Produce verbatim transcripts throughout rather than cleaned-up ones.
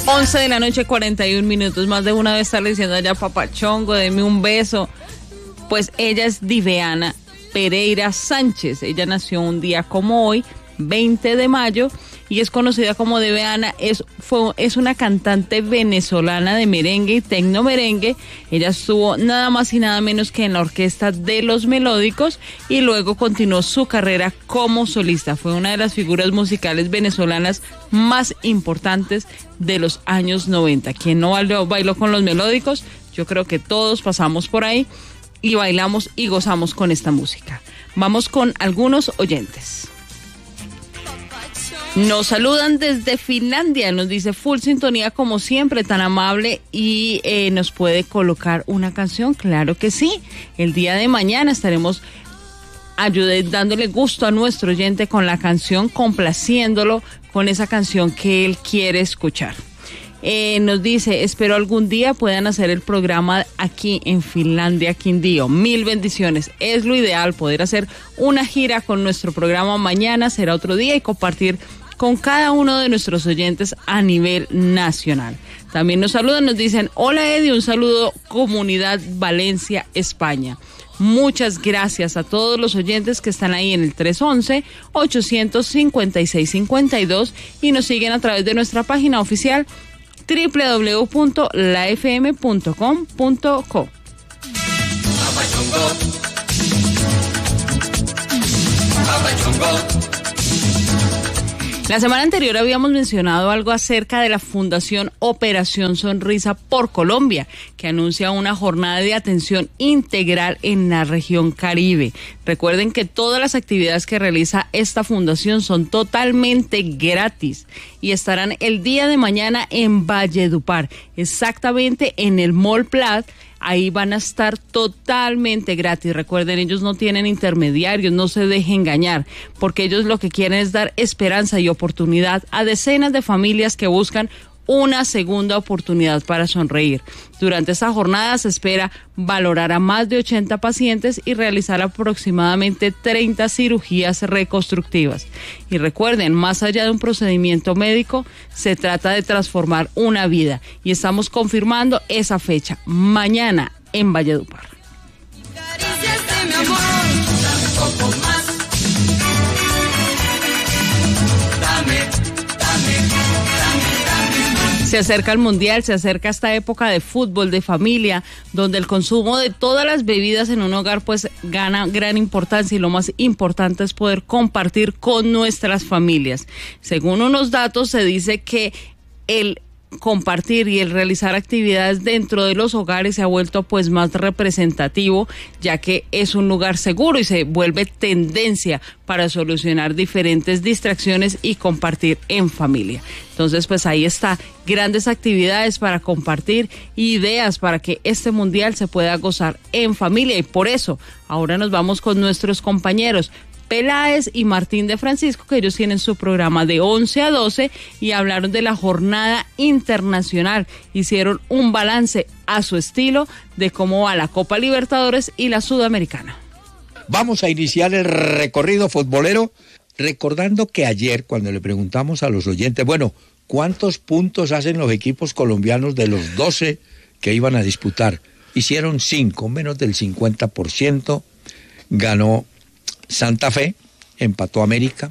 once de la noche, cuarenta y un minutos. Más de una vez estarle diciendo allá, papachongo, deme un beso. Pues ella es Diveana Pereira Sánchez. Ella nació un día como hoy, veinte de mayo, y es conocida como Diveana. Es, fue, es una cantante venezolana de merengue y tecno merengue. Ella estuvo nada más y nada menos que en la orquesta de Los Melódicos y luego continuó su carrera como solista. Fue una de las figuras musicales venezolanas más importantes de los años noventa. Quien no bailó, bailó con Los Melódicos, yo creo que todos pasamos por ahí y bailamos y gozamos con esta música. Vamos con algunos oyentes. Nos saludan desde Finlandia, nos dice full sintonía como siempre, tan amable, y eh, nos puede colocar una canción, claro que sí. El día de mañana estaremos ayude, dándole gusto a nuestro oyente con la canción, complaciéndolo con esa canción que él quiere escuchar. Eh, nos dice, espero algún día puedan hacer el programa aquí en Finlandia, Quindío. Mil bendiciones. Es lo ideal poder hacer una gira con nuestro programa mañana, será otro día, y compartir con cada uno de nuestros oyentes a nivel nacional. También nos saludan, nos dicen, hola Eddie, un saludo Comunidad Valencia, España. Muchas gracias a todos los oyentes que están ahí en el tres once, ochocientos cincuenta y seis cincuenta y dos y nos siguen a través de nuestra página oficial doble u doble u doble u punto la f m punto com punto co. La semana anterior habíamos mencionado algo acerca de la Fundación Operación Sonrisa por Colombia, que anuncia una jornada de atención integral en la región Caribe. Recuerden que todas las actividades que realiza esta fundación son totalmente gratis y estarán el día de mañana en Valledupar, exactamente en el Mall Plaza. Ahí van a estar totalmente gratis. Recuerden, ellos no tienen intermediarios, no se dejen engañar, porque ellos lo que quieren es dar esperanza y oportunidad a decenas de familias que buscan una segunda oportunidad para sonreír. Durante esta jornada se espera valorar a más de ochenta pacientes y realizar aproximadamente treinta cirugías reconstructivas. Y recuerden, más allá de un procedimiento médico, se trata de transformar una vida. Y estamos confirmando esa fecha, mañana en Valledupar. Se acerca el Mundial, se acerca esta época de fútbol, de familia, donde el consumo de todas las bebidas en un hogar pues gana gran importancia, y lo más importante es poder compartir con nuestras familias. Según unos datos se dice que el compartir y el realizar actividades dentro de los hogares se ha vuelto pues más representativo, ya que es un lugar seguro y se vuelve tendencia para solucionar diferentes distracciones y compartir en familia. Entonces pues ahí está, grandes actividades para compartir, ideas para que este mundial se pueda gozar en familia, y por eso ahora nos vamos con nuestros compañeros Peláez y Martín de Francisco, que ellos tienen su programa de once a doce y hablaron de la jornada internacional. Hicieron un balance a su estilo de cómo va la Copa Libertadores y la Sudamericana. Vamos a iniciar el recorrido futbolero recordando que ayer, cuando le preguntamos a los oyentes, bueno, ¿cuántos puntos hacen los equipos colombianos de los doce que iban a disputar? Hicieron cinco, menos del cincuenta por ciento. Ganó Santa Fe, empató América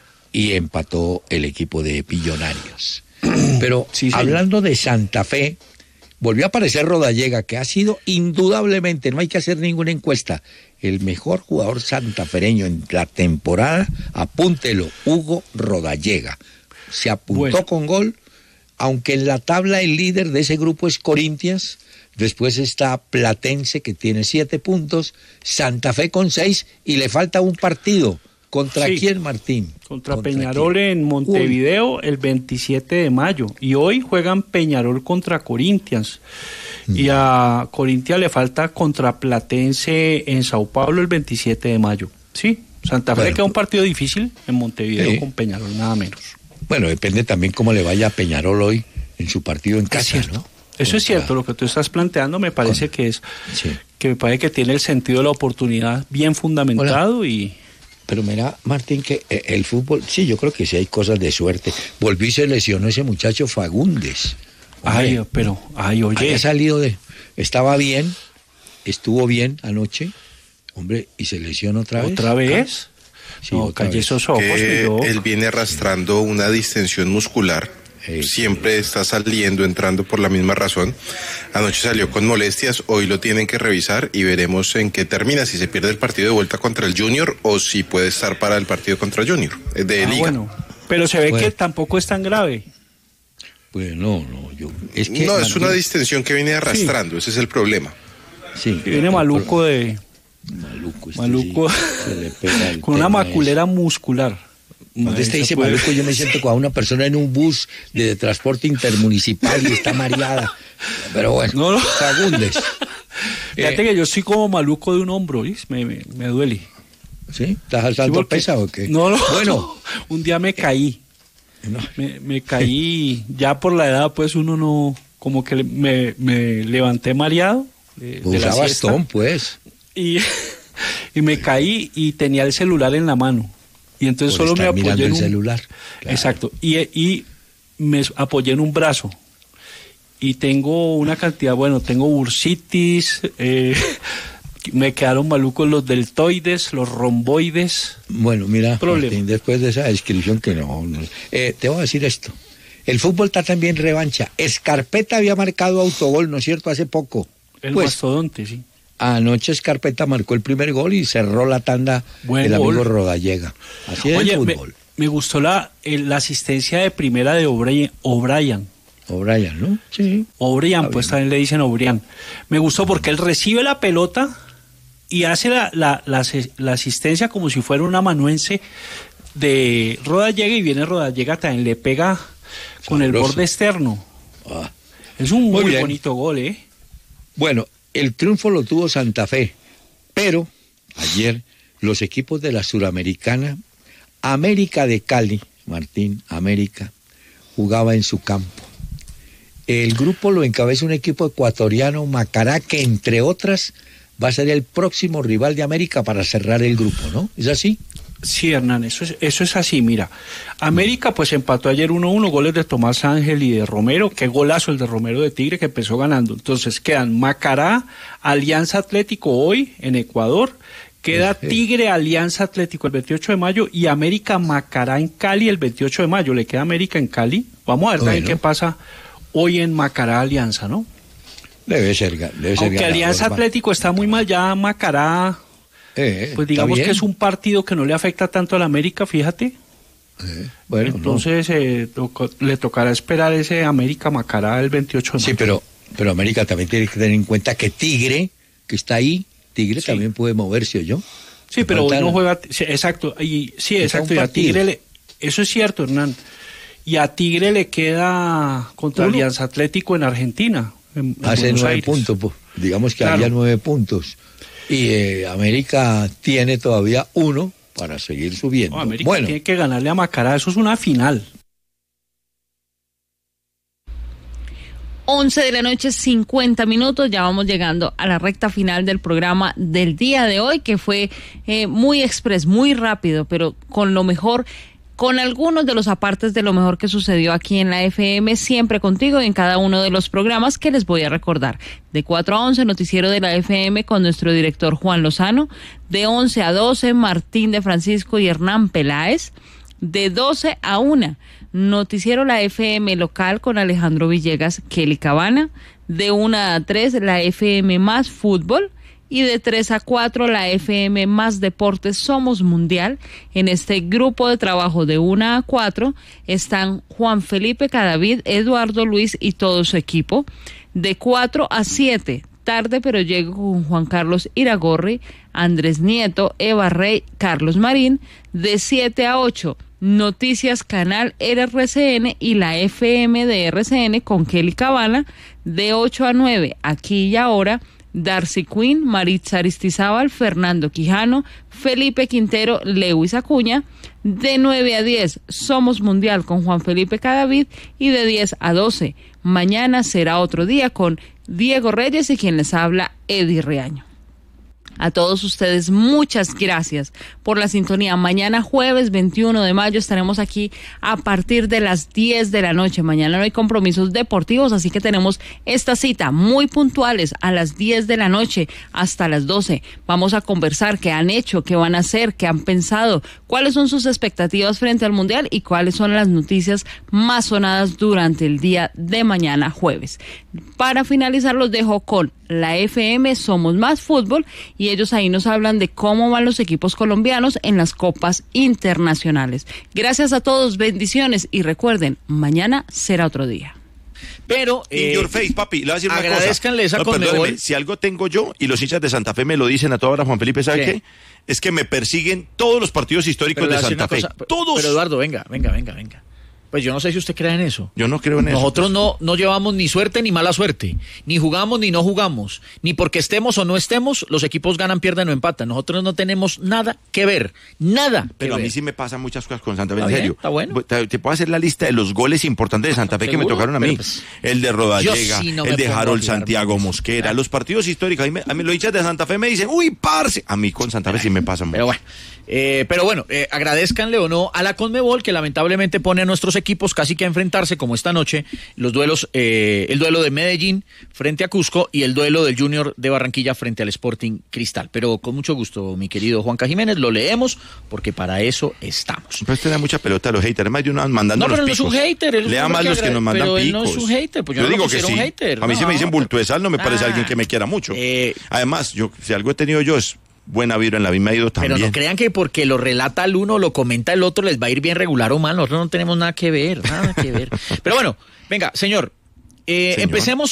y empató el equipo de Millonarios. Pero sí, hablando de Santa Fe, volvió a aparecer Rodallega, que ha sido indudablemente, no hay que hacer ninguna encuesta, el mejor jugador santafereño en la temporada. Apúntelo, Hugo Rodallega. Se apuntó bueno. con gol, aunque en la tabla el líder de ese grupo es Corinthians. Después está Platense, que tiene siete puntos, Santa Fe con seis, y le falta un partido. ¿Contra sí. quién, Martín? Contra, ¿Contra Peñarol quién? En Montevideo. Uy. El veintisiete de mayo. Y hoy juegan Peñarol contra Corinthians. Mm. Y a Corinthians le falta contra Platense en Sao Paulo el veintisiete de mayo. Sí, Santa Fe bueno. queda un partido difícil en Montevideo sí. con Peñarol, nada menos. Bueno, depende también cómo le vaya a Peñarol hoy en su partido en casa, ¿no? Eso es cierto, lo que tú estás planteando me parece que es sí. que me parece que tiene el sentido de la oportunidad bien fundamentado. Hola. Y pero mira, Martín, que eh, el fútbol, sí, yo creo que sí hay cosas de suerte. Volví y se lesionó ese muchacho Fagundes. Ay, pero, ay, oye. Había salido de, estaba bien, estuvo bien anoche, hombre, y se lesionó otra vez. ¿Otra vez? Sí, no, otra calle vez. esos ojos. Que yo... él viene arrastrando una distensión muscular. Sí, Siempre sí. está saliendo, entrando por la misma razón. Anoche salió con molestias, hoy lo tienen que revisar y veremos en qué termina, si se pierde el partido de vuelta contra el Junior o si puede estar para el partido contra Junior, de ah, Liga. Bueno, pero se ve Bueno. que tampoco es tan grave. Pues no, no, yo, es que... No, es Martín, una distensión que viene arrastrando, ese es el problema. Sí, Que viene maluco de... Maluco, este Maluco, sí, se le pega el con una tema maculera muscular. Cuando Ahí usted se dice puede- maluco, yo me siento como a una persona en un bus de transporte intermunicipal y está mareada. Pero bueno, No, no. Fagundes. Fíjate Eh, que yo soy como maluco de un hombro, ¿ves? Me, me, me duele. ¿Sí? ¿Estás saltando Sí, porque- pesa o qué? No, no. Bueno. Un día me caí. No. Me, me caí. Ya por la edad, pues uno no. Como que me, me levanté mareado. De, de la Usa siesta, bastón, pues. y, y me caí y tenía el celular en la mano. Y entonces Por solo me estar apoyé mirando en el un celular. Claro. Exacto. Y, y me apoyé en un brazo. Y tengo una cantidad, bueno, tengo bursitis, eh, me quedaron malucos los deltoides, los romboides. Bueno, mira, Problema. Martín, después de esa descripción que no... no eh, te voy a decir esto. El fútbol está también revancha. Escarpeta había marcado autogol, ¿no es cierto?, hace poco. El Pues, mastodonte, sí. anoche Escarpeta marcó el primer gol y cerró la tanda Buen el gol. amigo Rodallega. Así es Oye, el me, fútbol. me gustó la, el- la asistencia de primera de O'Brien. O'Brien, O'Brien, ¿no? Sí. O'Brien, Está pues bien. también le dicen O'Brien. Me gustó porque él recibe la pelota y hace la, la, la, asi- la asistencia como si fuera un amanuense de Rodallega, y viene Rodallega también, le pega con el Sabroso. borde externo. Ah. Es un Muy muy, bien. bonito gol, ¿eh? Bueno, el triunfo lo tuvo Santa Fe, pero ayer los equipos de la Suramericana, América de Cali, Martín, América, jugaba en su campo. El grupo lo encabeza un equipo ecuatoriano, Macará, que entre otras va a ser el próximo rival de América para cerrar el grupo, ¿no? ¿Es así? Sí, Hernán, eso es, eso es así, mira. América pues empató ayer uno a uno, goles de Tomás Ángel y de Romero. Qué golazo el de Romero de Tigre, que empezó ganando. Entonces quedan Macará, Alianza Atlético hoy en Ecuador. Queda Tigre, Alianza Atlético el veintiocho de mayo y América Macará en Cali el veintiocho de mayo. Le queda América en Cali. Vamos a ver también Bueno. qué pasa hoy en Macará Alianza, ¿no? Debe ser, ga- debe ser Aunque ganador, Alianza va. Atlético está muy mal, ya Macará, Eh, pues está digamos bien. que es un partido que no le afecta tanto a la América, fíjate. Eh, bueno, no. Entonces eh, toco- le tocará esperar ese América Macará el veintiocho de mayo. Sí, pero, pero América también tiene que tener en cuenta que Tigre, que está ahí, Tigre Sí. también puede moverse, ¿o yo? Sí, pero hoy Falta- no juega. Sí, exacto, y, sí, Falta exacto. un Y a partido. Tigre le, eso es cierto, Hernán. Y a Tigre le queda contra Uno. Alianza Atlético en Argentina. En, en Hace Buenos nueve Aires. puntos, pues, digamos que Claro. había nueve puntos. Y eh, América tiene todavía uno para seguir subiendo. No, América bueno, tiene que ganarle a Macará, eso es una final. once de la noche, cincuenta minutos, ya vamos llegando a la recta final del programa del día de hoy, que fue eh, muy express, muy rápido, pero con lo mejor, con algunos de los apartes de lo mejor que sucedió aquí en la F M, siempre contigo y en cada uno de los programas que les voy a recordar. De cuatro a once, noticiero de la F M con nuestro director Juan Lozano. De once a doce, Martín de Francisco y Hernán Peláez. De doce a una, noticiero la F M local con Alejandro Villegas, Kelly Cabana. De una a tres, la F M más fútbol. Y de tres a cuatro, la F M más deportes Somos Mundial. En este grupo de trabajo de una a cuatro están Juan Felipe Cadavid, Eduardo Luis y todo su equipo. De cuatro a siete, tarde pero llego con Juan Carlos Iragorri, Andrés Nieto, Eva Rey, Carlos Marín. De siete a ocho, Noticias Canal R C N y la F M de R C N con Kelly Cabana. De ocho a nueve, Aquí y Ahora, Darcy Quinn, Maritza Aristizábal, Fernando Quijano, Felipe Quintero, Lewis Acuña. De nueve a diez, Somos Mundial con Juan Felipe Cadavid. Y de diez a doce, Mañana será otro día con Diego Reyes y quien les habla, Eddie Reaño. A todos ustedes, muchas gracias por la sintonía. Mañana jueves veintiuno de mayo estaremos aquí a partir de las diez de la noche. Mañana no hay compromisos deportivos, así que tenemos esta cita muy puntuales a las diez de la noche hasta las doce. Vamos a conversar qué han hecho, qué van a hacer, qué han pensado, cuáles son sus expectativas frente al Mundial y cuáles son las noticias más sonadas durante el día de mañana jueves. Para finalizar, los dejo con la F M Somos Más Fútbol y ellos ahí nos hablan de cómo van los equipos colombianos en las copas internacionales. Gracias a todos, bendiciones y recuerden, mañana será otro día. Pero In eh, your face, papi, le voy a decir una cosa. Agradezcanle esa no, Conmebol. Si algo tengo yo, y los hinchas de Santa Fe me lo dicen a toda hora, Juan Felipe, ¿sabe qué? Es que me persiguen todos los partidos históricos de Santa Fe. Cosa, todos. Pero Eduardo, venga, venga, venga, venga. Pues yo no sé si usted cree en eso. Yo no creo en eso. Nosotros no, no llevamos ni suerte ni mala suerte. Ni jugamos ni no jugamos. Ni porque estemos o no estemos, los equipos ganan, pierden o empatan. Nosotros no tenemos nada que ver. Nada que Pero ver. a mí sí me pasan muchas cosas con Santa Fe, en ¿Está serio. bien? ¿Está bueno? Te, te puedo hacer la lista de los goles importantes de Santa Fe que me tocaron a mí. Pues, el de Rodallega, sí no el de Harold jugar, Santiago Mosquera, ¿Ah? los partidos históricos. A mí, a mí los hinchas de Santa Fe me dicen, uy, parce. A mí con Santa Fe sí me pasan mucho. Pero bueno. Eh, pero bueno, eh, agradezcanle o no a la Conmebol que lamentablemente pone a nuestros equipos casi que a enfrentarse como esta noche los duelos, eh, el duelo de Medellín frente a Cusco y el duelo del Junior de Barranquilla frente al Sporting Cristal. Pero con mucho gusto, mi querido Juanca Jiménez, lo leemos porque para eso estamos. Pero usted da mucha pelota a los haters, más de una mandando no, los picos. No, pero no es un hater. Es Lea un más los que nos mandan pero picos. Él no es un hater, pues yo, yo no digo que sí. Un hater. A mí no, sí me dicen bulto de sal, no me ah, parece alguien que me quiera mucho. Eh, Además, yo si algo he tenido yo es buena vibra en la vida, me ha ido también. Pero no crean que porque lo relata el uno, lo comenta el otro, les va a ir bien regular o mal. Nosotros no tenemos nada que ver, nada que ver. Pero bueno, venga, señor, eh, señor. empecemos